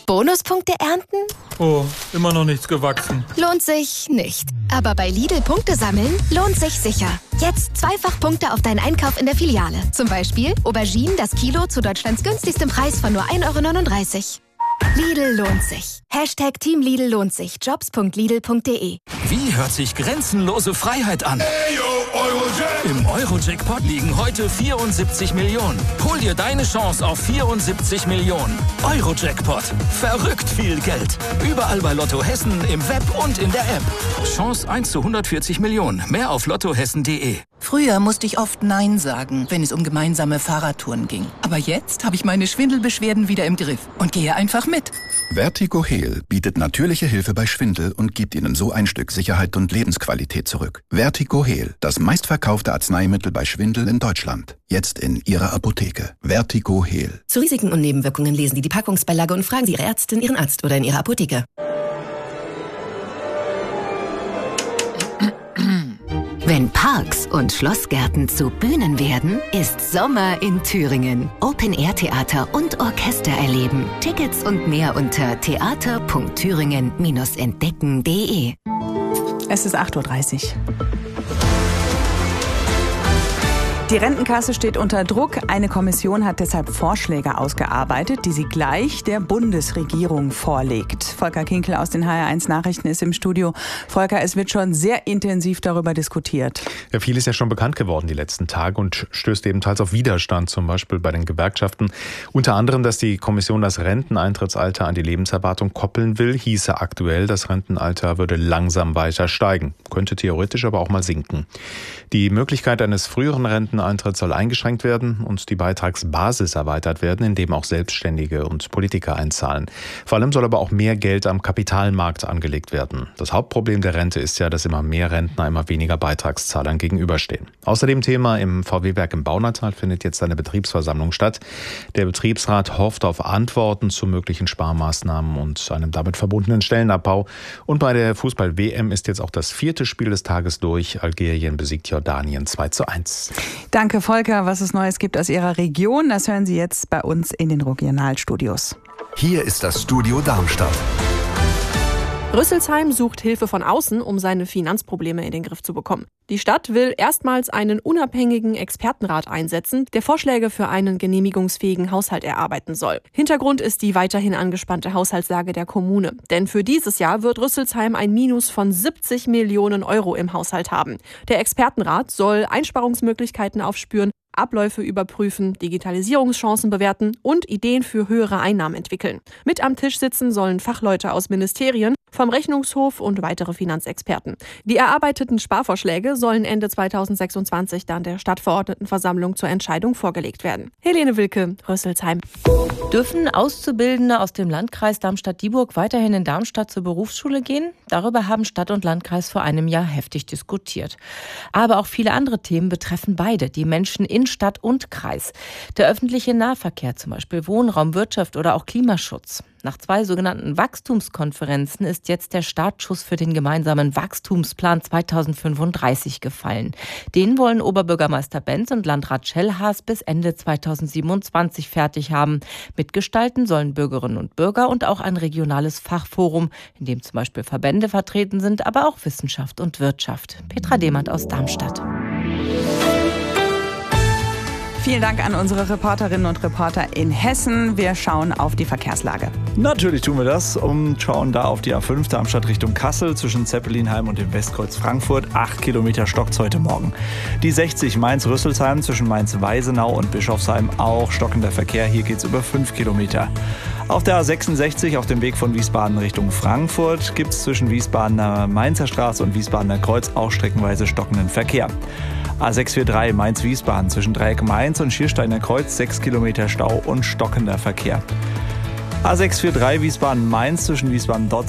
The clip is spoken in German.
Bonuspunkte ernten? Oh, immer noch nichts gewachsen. Lohnt sich nicht. Aber bei Lidl Punkte sammeln lohnt sich sicher. Jetzt 2-fach Punkte auf deinen Einkauf in der Filiale. Zum Beispiel Auberginen das Kilo zu Deutschlands günstigsten Preis von nur 1,39 €. Lidl lohnt sich. Hashtag Team Lidl lohnt sich. Jobs.lidl.de. Wie hört sich grenzenlose Freiheit an? Im Euro-Jackpot liegen heute 74 Millionen. Hol dir deine Chance auf 74 Millionen. Euro-Jackpot. Verrückt viel Geld. Überall bei Lotto Hessen, im Web und in der App. Chance 1 zu 140 Millionen. Mehr auf lottohessen.de. Früher musste ich oft Nein sagen, wenn es um gemeinsame Fahrradtouren ging. Aber jetzt habe ich meine Schwindelbeschwerden wieder im Griff und gehe einfach mit. Vertigo Heal bietet natürliche Hilfe bei Schwindel und gibt Ihnen so ein Stück Sicherheit und Lebensqualität zurück. Vertigo Heal, das meistverkaufte Arzneimittel bei Schwindel in Deutschland. Jetzt in Ihrer Apotheke. Vertigo Heal. Zu Risiken und Nebenwirkungen lesen Sie die Packungsbeilage und fragen Sie Ihre Ärztin, Ihren Arzt oder in Ihrer Apotheke. Wenn Parks und Schlossgärten zu Bühnen werden, ist Sommer in Thüringen. Open-Air-Theater und Orchester erleben. Tickets und mehr unter theater.thüringen-entdecken.de. Es ist 8:30 Uhr. Die Rentenkasse steht unter Druck. Eine Kommission hat deshalb Vorschläge ausgearbeitet, die sie gleich der Bundesregierung vorlegt. Volker Kinkel aus den HR1 Nachrichten ist im Studio. Volker, es wird schon sehr intensiv darüber diskutiert. Ja, viel ist ja schon bekannt geworden die letzten Tage und stößt ebenfalls auf Widerstand, zum Beispiel bei den Gewerkschaften. Unter anderem, dass die Kommission das Renteneintrittsalter an die Lebenserwartung koppeln will, hieße aktuell, das Rentenalter würde langsam weiter steigen, könnte theoretisch aber auch mal sinken. Die Möglichkeit eines früheren Renteneintritt soll eingeschränkt werden und die Beitragsbasis erweitert werden, indem auch Selbstständige und Politiker einzahlen. Vor allem soll aber auch mehr Geld am Kapitalmarkt angelegt werden. Das Hauptproblem der Rente ist ja, dass immer mehr Rentner immer weniger Beitragszahlern gegenüberstehen. Außerdem Thema: im VW-Werk im Baunatal findet jetzt eine Betriebsversammlung statt. Der Betriebsrat hofft auf Antworten zu möglichen Sparmaßnahmen und einem damit verbundenen Stellenabbau. Und bei der Fußball-WM ist jetzt auch das 4. Spiel des Tages durch. Algerien besiegt Jordanien 2:1. Danke, Volker. Was es Neues gibt aus Ihrer Region, das hören Sie jetzt bei uns in den Regionalstudios. Hier ist das Studio Darmstadt. Rüsselsheim sucht Hilfe von außen, um seine Finanzprobleme in den Griff zu bekommen. Die Stadt will erstmals einen unabhängigen Expertenrat einsetzen, der Vorschläge für einen genehmigungsfähigen Haushalt erarbeiten soll. Hintergrund ist die weiterhin angespannte Haushaltslage der Kommune. Denn für dieses Jahr wird Rüsselsheim ein Minus von 70 Millionen € im Haushalt haben. Der Expertenrat soll Einsparungsmöglichkeiten aufspüren, Abläufe überprüfen, Digitalisierungschancen bewerten und Ideen für höhere Einnahmen entwickeln. Mit am Tisch sitzen sollen Fachleute aus Ministerien, vom Rechnungshof und weitere Finanzexperten. Die erarbeiteten Sparvorschläge sollen Ende 2026 dann der Stadtverordnetenversammlung zur Entscheidung vorgelegt werden. Helene Wilke, Rüsselsheim. Dürfen Auszubildende aus dem Landkreis Darmstadt-Dieburg weiterhin in Darmstadt zur Berufsschule gehen? Darüber haben Stadt und Landkreis vor einem Jahr heftig diskutiert. Aber auch viele andere Themen betreffen beide, die Menschen in Stadt und Kreis. Der öffentliche Nahverkehr, zum Beispiel Wohnraum, Wirtschaft oder auch Klimaschutz. Nach 2 sogenannten Wachstumskonferenzen ist jetzt der Startschuss für den gemeinsamen Wachstumsplan 2035 gefallen. Den wollen Oberbürgermeister Benz und Landrat Schellhaas bis Ende 2027 fertig haben. Mitgestalten sollen Bürgerinnen und Bürger und auch ein regionales Fachforum, in dem zum Beispiel Verbände vertreten sind, aber auch Wissenschaft und Wirtschaft. Petra Dehmann aus Darmstadt. Vielen Dank an unsere Reporterinnen und Reporter in Hessen. Wir schauen auf die Verkehrslage. Natürlich tun wir das und schauen da auf die A5 Darmstadt Richtung Kassel zwischen Zeppelinheim und dem Westkreuz Frankfurt. 8 Kilometer stockt's heute Morgen. Die 60 Mainz-Rüsselsheim zwischen Mainz-Weisenau und Bischofsheim auch stockender Verkehr. Hier geht's über 5 Kilometer. Auf der A66 auf dem Weg von Wiesbaden Richtung Frankfurt gibt's zwischen Wiesbadener Mainzer Straße und Wiesbadener Kreuz auch streckenweise stockenden Verkehr. A643 Mainz-Wiesbaden zwischen Dreieck Mainz und Schiersteiner Kreuz 6 Kilometer Stau und stockender Verkehr. A643 Wiesbaden-Mainz zwischen Wiesbaden-Dotz